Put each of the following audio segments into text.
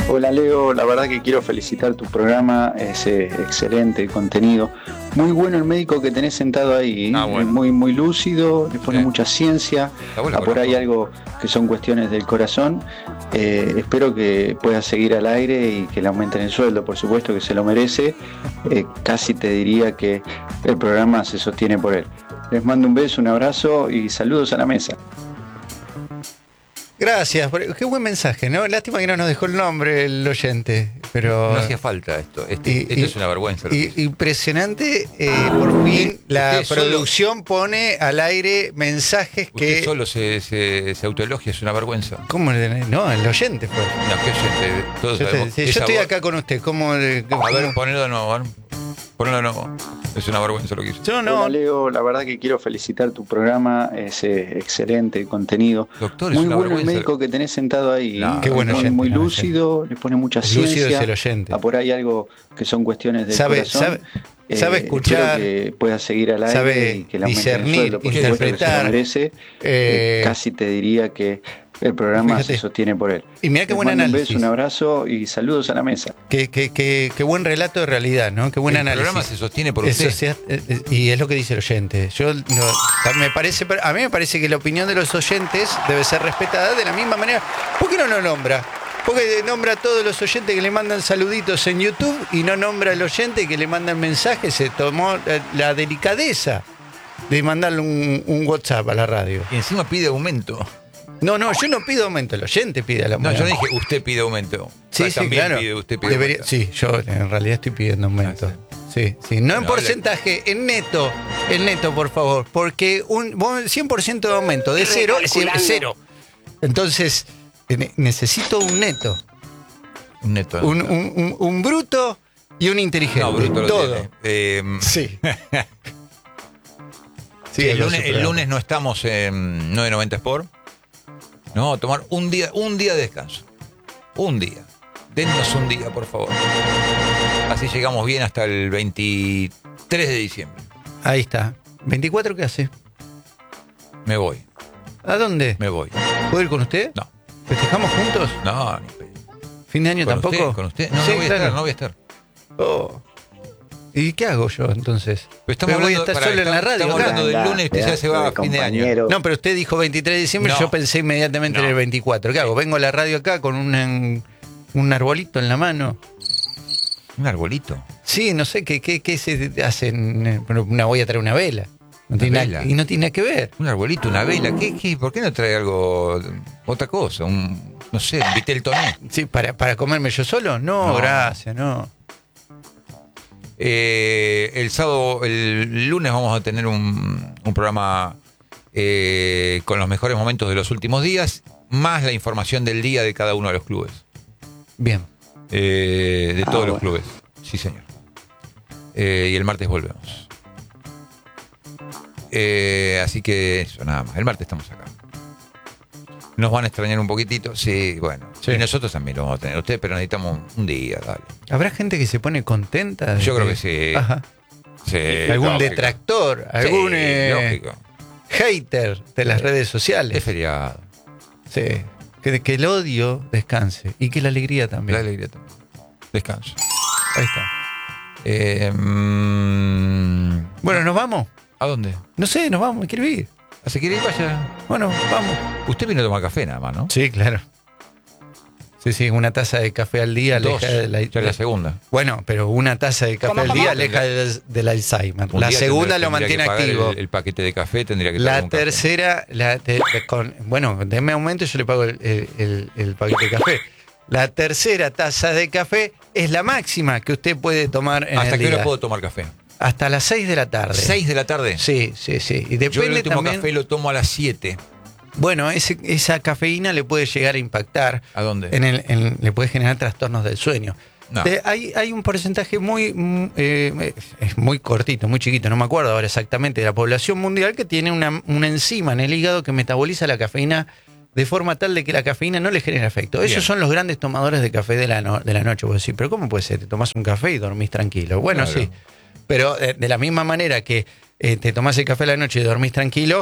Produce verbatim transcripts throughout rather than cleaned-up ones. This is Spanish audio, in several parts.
Hola Leo, la verdad que quiero felicitar tu programa, es eh, excelente el contenido, muy bueno el médico que tenés sentado ahí, Ah, bueno. es muy, muy lúcido, le pone Sí. mucha ciencia, bueno, a por ahí algo que son cuestiones del corazón, eh, espero que puedas seguir al aire y que le aumenten el sueldo, por supuesto que se lo merece, eh, casi te diría que el programa se sostiene por él. Les mando un beso, un abrazo y saludos a la mesa. Gracias, qué buen mensaje, ¿no? Lástima que no nos dejó el nombre el oyente, pero... No hacía falta esto, este, y, esto y, es una vergüenza. Y, impresionante, eh, por fin la Usted producción solo, pone al aire mensajes usted que... Usted solo se, se, se autoelogia, es una vergüenza. ¿Cómo? No, el oyente fue. No, ¿qué oyente? Todos yo sabemos. Te, sí, yo estoy voz... acá con usted, ¿cómo? ¿cómo? A ver, ponelo de nuevo, a ver. Ponelo de nuevo. Es una vergüenza lo que hizo. Yo no. Hola Leo, la verdad que quiero felicitar tu programa, es eh, excelente el contenido. Doctor, muy es una bueno vergüenza. El médico que tenés sentado ahí, no, qué bueno muy, oyente, muy no, lúcido, oyente. le pone mucha el ciencia. Lúcido es el oyente. A por ahí algo que son cuestiones del sabe, corazón. Sabe, eh, sabe escuchar, espero que puedas seguir al aire sabe y que la discernir, por interpretar. Que se lo merece. Eh, eh, casi te diría que el programa fíjate. Se sostiene por él. Y mira qué buen análisis. Un beso, un abrazo y saludos a la mesa. Qué, qué, qué, qué buen relato de realidad, ¿no? Qué buen el análisis. El programa se sostiene por Eso, usted. Sea, y es lo que dice el oyente. Yo no, me parece, a mí me parece que la opinión de los oyentes debe ser respetada de la misma manera. ¿Por qué no lo nombra? Porque nombra a todos los oyentes que le mandan saluditos en YouTube y no nombra al oyente que le mandan mensajes. Se tomó la delicadeza de mandarle un, un WhatsApp a la radio. Y encima pide aumento. No, no, yo no pido aumento, el oyente pide la No, yo dije usted pide aumento. Sí, o sea, sí, también claro. Pide, usted pide Debería, aumento. sí, yo en realidad estoy pidiendo aumento. Ah, sí, sí. No, no en porcentaje, la... en neto. En neto, por favor. Porque un cien por ciento de aumento de cero es cero. Entonces, necesito un neto. Un neto. Un, un, un, un bruto y un inteligente. No, bruto lo todo. Tiene. Eh, sí. sí, el, lunes, el lunes no estamos en nueve noventa Sport. Nos vamos a tomar un día, un día de descanso. Un día. Dennos un día, por favor. Así llegamos bien hasta el veintitrés de diciembre. Ahí está. ¿veinticuatro qué hace? Me voy. ¿A dónde? Me voy. ¿Puedo ir con usted? No. ¿Festejamos juntos? No, ni ¿Fin de año ¿Con tampoco? Usted? ¿Con usted? No, sí, no voy a claro. estar, no voy a estar. Oh. ¿Y qué hago yo entonces? Pero pero voy a estar para, solo estamos, en la radio. Estamos acá. hablando del lunes, usted ya se va a fin de año. No, pero usted dijo veintitrés de diciembre, no. yo pensé inmediatamente no. en el veinticuatro. ¿Qué hago? Vengo a la radio acá con un, un arbolito en la mano. ¿Un arbolito? Sí, no sé, ¿qué, qué, qué se hacen? Una, voy a traer una vela. No una tiene vela. Nada, y no tiene nada que ver. Un arbolito, una vela. ¿Qué, qué, ¿Por qué no trae algo, otra cosa? Un, no sé, un vitel toné. Sí, ¿para, para comerme yo solo? No, no. gracias, no. Eh, el sábado, el lunes vamos a tener un, un programa eh, con los mejores momentos de los últimos días, más la información del día de cada uno de los clubes. Bien. Eh, de ah, todos bueno. los clubes. Sí, señor. Eh, y el martes volvemos. Eh, así que eso, nada más. El martes estamos acá. Nos van a extrañar un poquitito, sí, bueno. Sí. Y nosotros también lo vamos a tener. Ustedes, pero necesitamos un, un día, dale. ¿Habrá gente que se pone contenta? De Yo que... creo que sí. Ajá. sí algún lógico. detractor, algún sí, eh, hater de las redes sociales. Es feriado. Sí. Que, que el odio descanse y que la alegría también. La alegría también. Descanso. Ahí está. Eh, mmm... Bueno, ¿nos vamos? ¿A dónde? No sé, nos vamos, me quiero ir. ¿Se quiere ir? Vaya. Bueno, vamos. Usted vino a tomar café nada más, ¿no? Sí, claro. Sí, sí, una taza de café al día Dos, aleja de la... ya la segunda. Bueno, pero una taza de café al día aleja del, del Alzheimer. Un la día segunda tendría, lo mantiene tendría que activo. El, el paquete de café tendría que La tercera, la te, con, bueno, denme aumento y yo le pago el, el, el, el paquete de café. La tercera taza de café es la máxima que usted puede tomar en ¿Hasta el qué día. hora puedo tomar café? Hasta las seis de la tarde. ¿seis de la tarde? Sí, sí, sí. Y depende Yo el último también, café lo tomo a las siete. Bueno, ese, esa cafeína le puede llegar a impactar. ¿A dónde? En el, en, le puede generar trastornos del sueño. No. De, hay, hay un porcentaje muy, eh, es muy cortito, muy chiquito, no me acuerdo ahora exactamente, de la población mundial que tiene una, una enzima en el hígado que metaboliza la cafeína de forma tal de que la cafeína no le genera efecto. Bien. Ellos son los grandes tomadores de café de la, no, de la noche. Vos decís, pero ¿cómo puede ser? Te tomás un café y dormís tranquilo. Bueno, claro. Sí. Pero eh, de la misma manera que eh, te tomás el café a la noche y dormís tranquilo,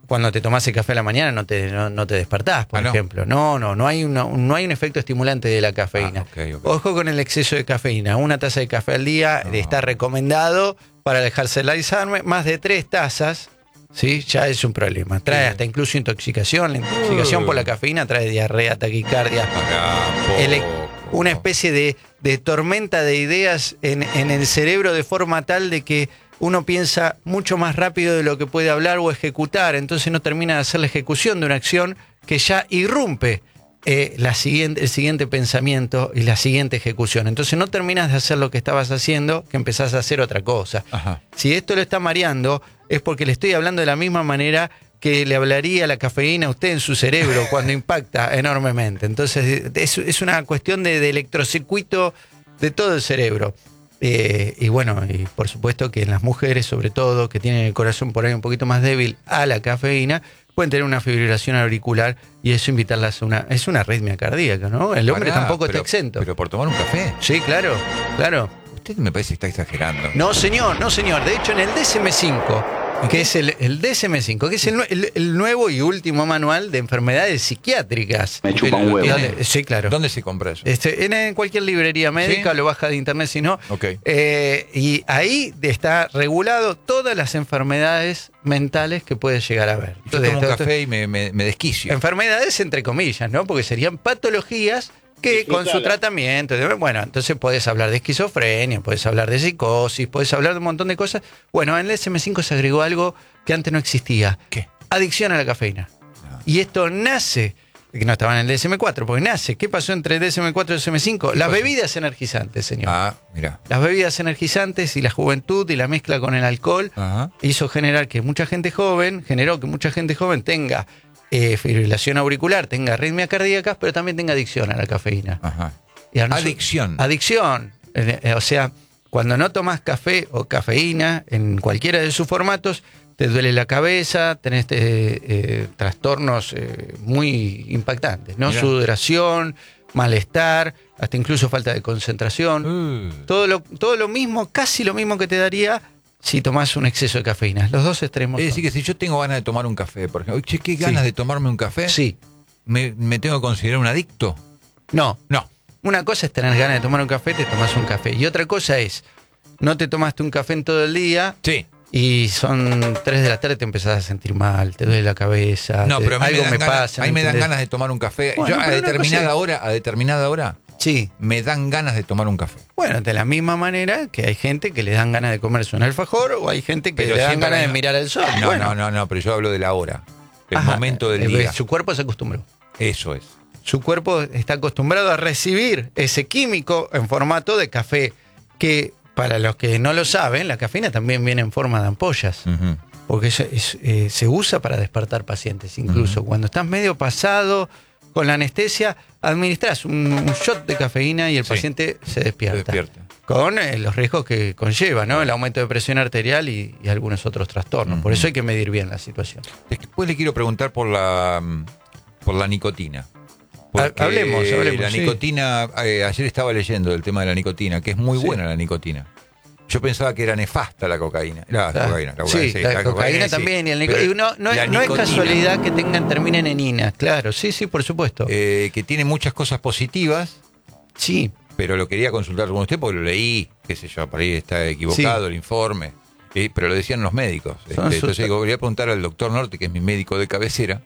cuando te tomás el café a la mañana no te, no, no te despertás, por ah, no. ejemplo. No, no, no hay, una, no hay un efecto estimulante de la cafeína. Ah, okay, okay. Ojo con el exceso de cafeína. Una taza de café al día No. está recomendado para dejarse el Alzheimer. Más de tres tazas, ¿sí? Ya es un problema. Trae Sí. hasta incluso intoxicación. La intoxicación Uh. por la cafeína trae diarrea, taquicardia. Acá, El- poco. una especie de, de tormenta de ideas en, en el cerebro de forma tal de que uno piensa mucho más rápido de lo que puede hablar o ejecutar, entonces no termina de hacer la ejecución de una acción que ya irrumpe eh, la siguiente, el siguiente pensamiento y la siguiente ejecución. Entonces no terminas de hacer lo que estabas haciendo, que empezás a hacer otra cosa. Ajá. Si esto lo está mareando, es porque le estoy hablando de la misma manera que le hablaría la cafeína a usted en su cerebro cuando impacta enormemente. Entonces es, es una cuestión de, de electrocircuito de todo el cerebro. Eh, y bueno, y por supuesto que en las mujeres, sobre todo, que tienen el corazón por ahí un poquito más débil a la cafeína, pueden tener una fibrilación auricular y eso invitarlas a una... Es una arritmia cardíaca, ¿no? El hombre Pará, tampoco pero- está exento. Pero por tomar un café. Sí, claro, claro. Usted me parece que está exagerando. No, señor, no, señor. De hecho, en el D S M cinco, que es el, el D S M cinco, que es el, nue- el- el nuevo y último manual de enfermedades psiquiátricas. Me chupa un ¿Lo huevo. tiene? Dale, sí, claro. ¿Dónde se compra eso? Este, en, en cualquier librería médica, ¿Sí? lo baja de internet si no. Ok. Eh, y ahí está regulado todas las enfermedades mentales que puedes llegar a ver. Yo tomo un Entonces, café y me, me, me desquicio. enfermedades entre comillas, ¿no? Porque serían patologías que con su tratamiento, bueno, entonces podés hablar de esquizofrenia, podés hablar de psicosis, podés hablar de un montón de cosas. Bueno, en el D S M cinco se agregó algo que antes no existía. ¿Qué? Adicción a la cafeína. Ah. Y esto nace, que no estaba en el D S M cuatro, porque nace. ¿Qué pasó entre el D S M cuatro y el D S M cinco? Las pasó? bebidas energizantes, señor. Ah, mira. Las bebidas energizantes y la juventud y la mezcla con el alcohol Ajá. hizo generar que mucha gente joven, generó que mucha gente joven tenga eh, fibrilación auricular, tenga arritmias cardíacas, pero también tenga adicción a la cafeína. Ajá. Y a nosotros- Adicción. Adicción. Eh, eh, o sea, cuando no tomas café o cafeína en cualquiera de sus formatos, te duele la cabeza, tenés eh, eh, trastornos eh, muy impactantes, ¿no? Mirá. Sudoración, malestar, hasta incluso falta de concentración. Uh. Todo lo, todo lo mismo, casi lo mismo que te daría si tomás un exceso de cafeína. Los dos extremos. Es son. decir, que si yo tengo ganas de tomar un café, por ejemplo, che, qué ganas Sí. de tomarme un café, Sí. ¿me, me tengo que considerar un adicto? No. No. Una cosa es tener ganas de tomar un café, te tomás un café. Y otra cosa es, no te tomaste un café en todo el día Sí. y son tres de la tarde, te empezás a sentir mal, te duele la cabeza, No, te- pero a mí algo me, dan me ganas, pasa. a mí ¿no me dan entendés? ganas de tomar un café. Bueno, Yo a pero una determinada cosa- hora, a determinada hora, Sí. me dan ganas de tomar un café. Bueno, de la misma manera que hay gente que le dan ganas de comerse un alfajor o hay gente que Pero le dan siempre ganas hay- de mirar el sol. No, Bueno, no, no, no, pero yo hablo de la hora. El ajá, momento del eh, día. Su cuerpo se acostumbró. Eso es. Su cuerpo está acostumbrado a recibir ese químico en formato de café, que para los que no lo saben, la cafeína también viene en forma de ampollas, Ujú. porque es- es, eh, se usa para despertar pacientes. Incluso cuando estás medio pasado con la anestesia, administras un, un shot de cafeína y el Sí. paciente se despierta. Se despierta. Con eh, los riesgos que conlleva, ¿no? El aumento de presión arterial y, y algunos otros trastornos. Por Ujú. eso hay que medir bien la situación. Después le quiero preguntar por la mm, por la nicotina. Porque hablemos, hablemos, La sí. nicotina, eh, ayer estaba leyendo del tema de la nicotina, que es muy Sí. buena la nicotina. Yo pensaba que era nefasta la cocaína. La, La- cocaína, la sí, cocaína, la, cocaína sí. también. Y el nico- Pero y no, no es, la no es nicotina, casualidad que tengan, terminen en ina. Claro, sí, sí, por supuesto. eh, que tiene muchas cosas positivas, sí, pero lo quería consultar con usted porque lo leí, qué sé yo, por ahí está equivocado el informe, eh, pero lo decían los médicos. Este, Son sus- entonces digo, voy a preguntar al doctor Norte, que es mi médico de cabecera,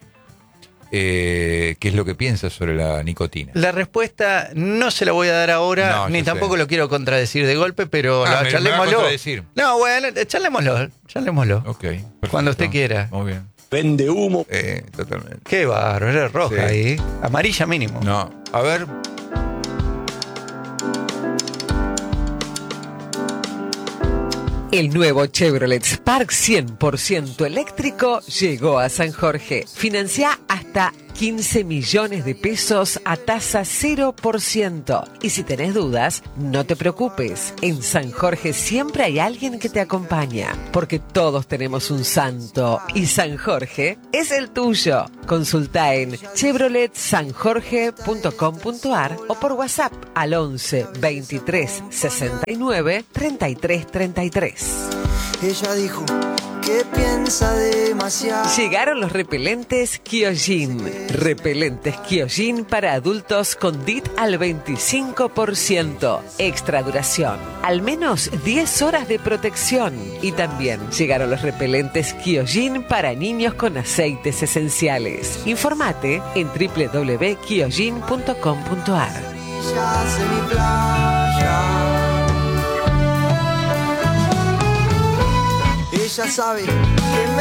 eh, qué es lo que piensa sobre la nicotina. la respuesta no se la voy a dar ahora, No, ni yo tampoco sé. lo quiero contradecir de golpe, pero Ah, la- me- me va a charlémoslo. contradecir. No, bueno, charlémoslo, charlémoslo. Ok, perfecto. Cuando usted quiera. Muy bien. Vende humo. Eh, totalmente. Qué bárbaro, era roja Sí. ahí. Amarilla mínimo. No, a ver. El nuevo Chevrolet Spark cien por ciento eléctrico llegó a San Jorge. Financia hasta quince millones de pesos a tasa cero por ciento. Y si tenés dudas, no te preocupes. En San Jorge siempre hay alguien que te acompaña, porque todos tenemos un santo y San Jorge es el tuyo. Consulta en chevrolet san jorge punto com punto a r o por WhatsApp al once veintitrés sesenta y nueve treinta y tres treinta y tres. Ella dijo que piensa demasiado. Llegaron los repelentes Kyojin. Repelentes Kyojin para adultos con D I T al veinticinco por ciento. Extra duración. Al menos diez horas de protección. Y también llegaron los repelentes Kyojin para niños con aceites esenciales. Informate en doble u doble u doble u punto kyojin punto com punto a r. Ya sé mi playa. Ella sabe que me